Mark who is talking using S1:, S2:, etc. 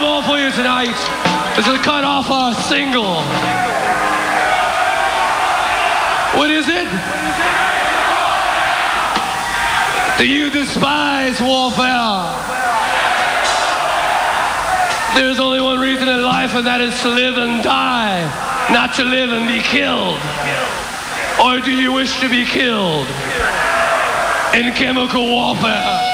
S1: more for you tonight. This is cut off our single. What is it? Do you despise warfare? There's only one reason in life, and that is to live and die, not to live and be killed. Or do you wish to be killed in chemical warfare?